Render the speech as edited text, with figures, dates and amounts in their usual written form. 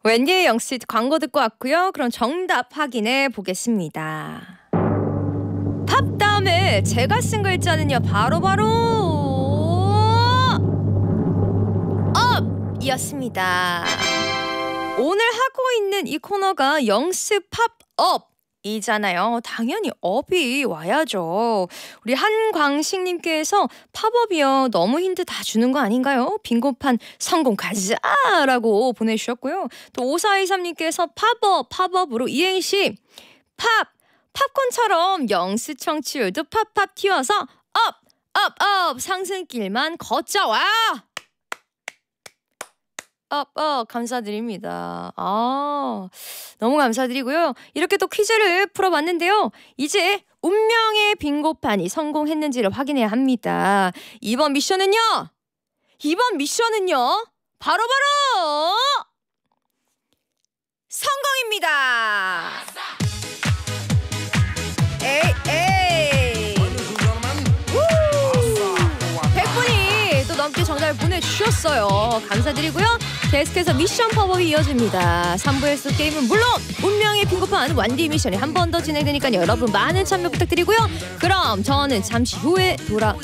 웬디의 영스트 광고 듣고 왔고요. 그럼 정답 확인해 보겠습니다. 팝 다음에 제가 쓴 글자는요. 바로 업이었습니다. 오늘 하고 있는 이 코너가 영스 팝업 이잖아요. 당연히 업이 와야죠. 우리 한광식님께서 팝업이요. 너무 힌트 다 주는 거 아닌가요? 빙고판 성공 가자라고 보내주셨고요. 또 5423님께서 팝업으로 이행시 팝콘처럼 영스 청취율도 팝 튀어서 업 상승길만 걷자와. 감사드립니다. 너무 감사드리고요. 이렇게 또 퀴즈를 풀어봤는데요. 이제 운명의 빙고판이 성공했는지를 확인해야 합니다. 이번 미션은요. 바로 성공입니다. 에이 100분이 또 넘게 정답을 보내주셨어요. 감사드리고요. 계속해서 미션 팝업이 이어집니다. 3부에서 게임은 물론 운명의 빙고판 완디 미션이 한 번 더 진행되니까요. 여러분 많은 참여 부탁드리고요. 그럼 저는 잠시 후에